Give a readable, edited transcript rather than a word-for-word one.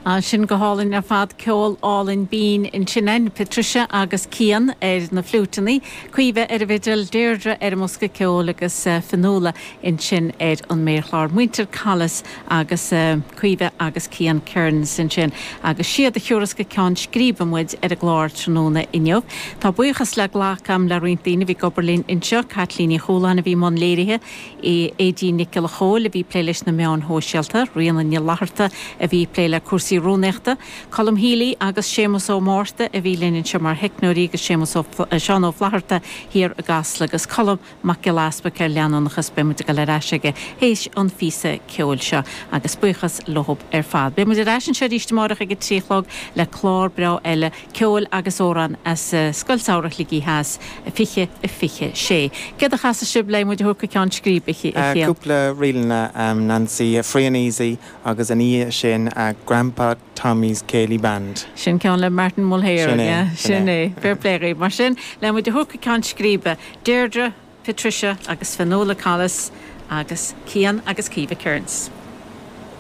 Sin go hálinn ar fad ceol álinn bín in Chinen, Patricia agus Cian na flútaní, cuive a bhidil Deirdre musca ceol agus fanúla in sin an méchlár muintir Callas agus cuive agus Cian Kearns in sin agus siad a chiúrasca cean scríbamid a glár tróna inniuh. Tá buchas le ghlacham le rointína bhí goberlín inseo Catlíní Hólan a bhí mon léirithe i édí Nicol Hall a bhí pléiles na meán hóisialta, rian na laharta a bhí pléile cuasí rónechta, Colm Healy agus Seamus Ó Mórta a bhí linn se mar hecnúí agus Seamus Sean Ó Flaharta hir a gasla agus Colm Macgelaspa ceir leanúnachas bemuide go le raisiige hééis an físa ceol seo agus buchas lohob ar fad. Be mu a reisin se rístamárach ag tríchlog le chlár bra eile ceol agus óran as scoilsáireach ligí has fiche sé. Ged a chasa sib le mu thuca cean scríbichi Cúpla rialna Nancy Frianísí agus an í sin a Grandpa Tommy's Cayley Band. Sin cean le Martin Mulhare, sin é, fair play mar sin le mu de thuca cean scríbe Deirdre, Patricia agus Finola Callas agus Cian agus Civa Kearns.